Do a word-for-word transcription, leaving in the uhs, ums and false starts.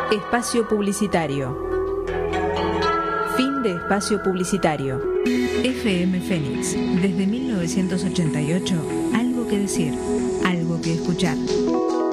Espacio publicitario. Fin de espacio publicitario. F M Fénix, desde mil novecientos ochenta y ocho, algo que decir, algo que escuchar.